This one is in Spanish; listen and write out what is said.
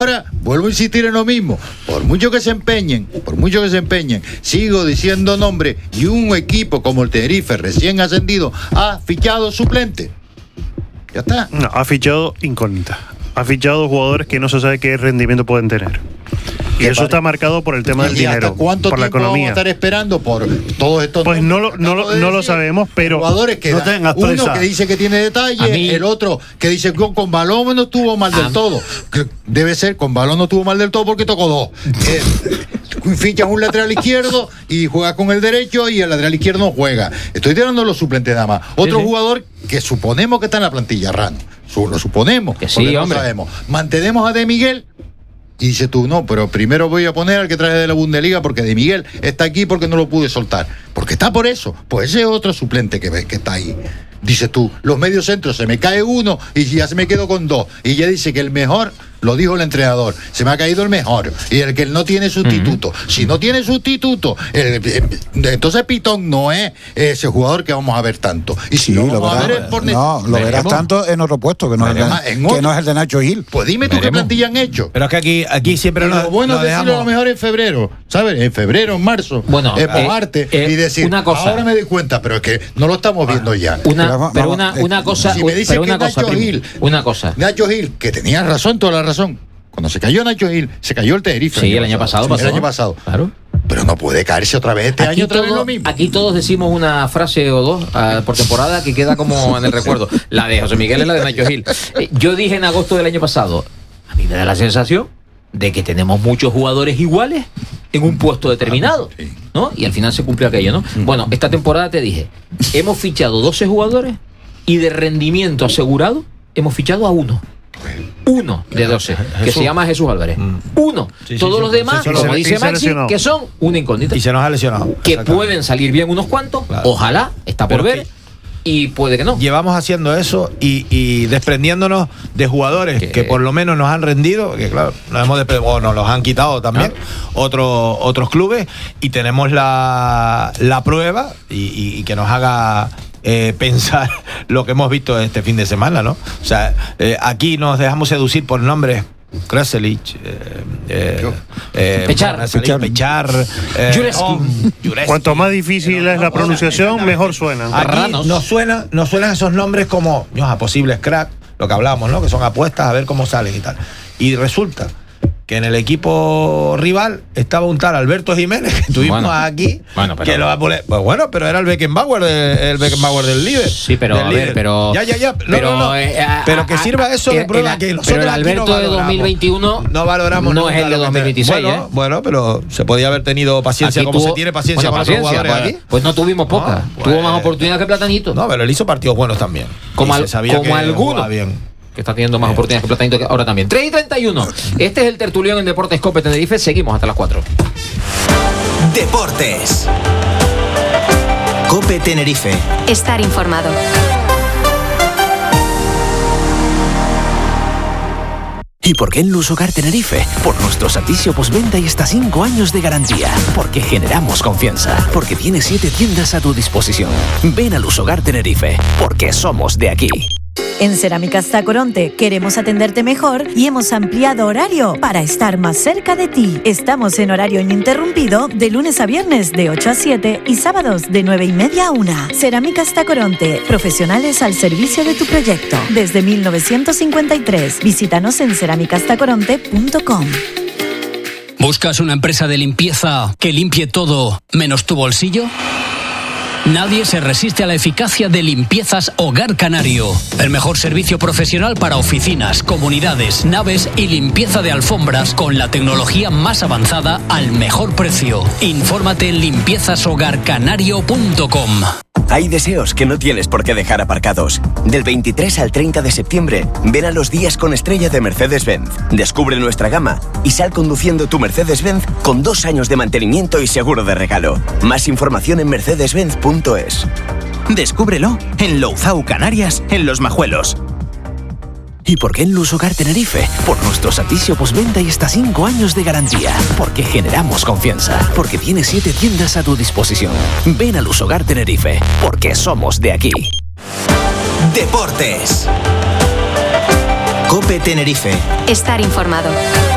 ahora vuelvo a insistir en lo mismo. Por mucho que se empeñen, sigo diciendo nombre, y un equipo como el Tenerife recién ascendido ha fichado suplente. Ya está. No, ha fichado incógnita. Ha fichado jugadores que no se sabe qué rendimiento pueden tener. Y eso está marcado por el tema del dinero, ¿cuánto por la tiempo economía. vamos a estar esperando por todos estos? Pues no lo sabemos, pero jugadores que no tengas presa. Uno que dice que tiene detalle, el otro que dice que con balón no estuvo mal del todo. Debe ser, con balón no estuvo mal del todo porque tocó dos. Fichas un lateral izquierdo y juega con el derecho y el lateral izquierdo no juega. Estoy tirando los suplentes nada más. Otro jugador que suponemos que está en la plantilla, Rano. Lo suponemos, que sí, porque hombre. No sabemos. Mantenemos a De Miguel. Y dices tú, no, pero primero voy a poner al que traje de la Bundesliga porque De Miguel está aquí porque no lo pude soltar. Porque está por eso. Pues ese es otro suplente que está ahí. Dices tú, los mediocentros, se me cae uno y ya se me quedo con dos. Y ya dice que el mejor, lo dijo el entrenador, se me ha caído el mejor. Y el que no tiene sustituto. Si no tiene sustituto, entonces Pitón no es ese jugador que vamos a ver tanto. Y si Sí, lo lo vamos a ver verás, es por no, lo verás tanto en otro puesto que no, no es el de Nacho Gil. Pues dime tú qué plantilla han hecho. Pero es que aquí siempre lo bueno es decirlo a lo mejor en febrero, ¿sabes? En febrero, en marzo, mojarte y decir, una cosa, ahora me doy cuenta, pero es que no lo estamos viendo ya. Una cosa, si me dices que Nacho Gil, que tenía razón, toda la razón. Cuando se cayó Nacho Gil, se cayó el Tenerife. Sí, el año pasado. El año pasado. Claro. Pero no puede caerse otra vez este año otra vez lo mismo. Aquí todos decimos una frase o dos por temporada que queda como en el recuerdo. La de José Miguel es la de Nacho Gil. Yo dije en agosto del año pasado, a mí me da la sensación de que tenemos muchos jugadores iguales en un puesto determinado, ¿no? Y al final se cumple aquello, ¿no? Bueno, esta temporada te dije, hemos fichado 12 jugadores y de rendimiento asegurado hemos fichado a uno de 12, que se llama Jesús Álvarez. Uno. Todos los demás, como dice Maxi, que son una incógnita. Y se nos ha lesionado. Que pueden salir bien unos cuantos, ojalá, está por ver. Y puede que no. Llevamos haciendo eso y desprendiéndonos de jugadores que por lo menos nos han rendido, que claro, nos los han quitado también otros clubes, y tenemos la prueba y que nos haga pensar lo que hemos visto este fin de semana, ¿no? O sea, aquí nos dejamos seducir por nombres. Kraselic, Pechar, cuanto más difícil es la pronunciación, mejor suena. Aquí nos suenan esos nombres como posibles crack, lo que hablábamos, ¿no? Que son apuestas a ver cómo salen y tal. Y resulta que en el equipo rival estaba un tal Alberto Jiménez, que tuvimos aquí, que lo va a poner. Pues bueno, pero era el Beckenbauer del líder. Sí, pero a ver, pero. Ya. Pero que sirva eso de prueba que nosotros. Pero el Alberto de 2021 no valoramos. No es el de 2026. Bueno, pero se podía haber tenido paciencia como se tiene paciencia con los jugadores aquí. Pues no tuvimos pocas. Tuvo más oportunidades que Platanito. No, pero él hizo partidos buenos también. Como alguno. Que está teniendo más oportunidades que Platanito ahora también. 3:31. Este es el tertulión en Deportes Cope Tenerife. Seguimos hasta las 4. Deportes. Cope Tenerife. Estar informado. ¿Y por qué en Lusogar Tenerife? Por nuestro servicio postventa y hasta 5 años de garantía. Porque generamos confianza. Porque tiene 7 tiendas a tu disposición. Ven a Lusogar Tenerife. Porque somos de aquí. En Cerámicas Tacoronte queremos atenderte mejor y hemos ampliado horario para estar más cerca de ti. Estamos en horario ininterrumpido de lunes a viernes de 8 a 7 y sábados de 9:30 a 1. Cerámicas Tacoronte, profesionales al servicio de tu proyecto. Desde 1953. Visítanos en cerámicastacoronte.com. ¿Buscas una empresa de limpieza que limpie todo menos tu bolsillo? Nadie se resiste a la eficacia de Limpiezas Hogar Canario. El mejor servicio profesional para oficinas, comunidades, naves y limpieza de alfombras con la tecnología más avanzada al mejor precio. Infórmate en limpiezashogarcanario.com. Hay deseos que no tienes por qué dejar aparcados. Del 23 al 30 de septiembre, ven a los días con estrella de Mercedes-Benz. Descubre nuestra gama y sal conduciendo tu Mercedes-Benz con 2 años de mantenimiento y seguro de regalo. Más información en mercedesbenz.es. Descúbrelo en Louzao, Canarias, en Los Majuelos. ¿Y por qué en Lusogar Tenerife? Por nuestro servicio postventa y hasta 5 años de garantía. Porque generamos confianza. Porque tiene 7 tiendas a tu disposición. Ven a Lusogar Tenerife. Porque somos de aquí. Deportes. Cope Tenerife. Estar informado.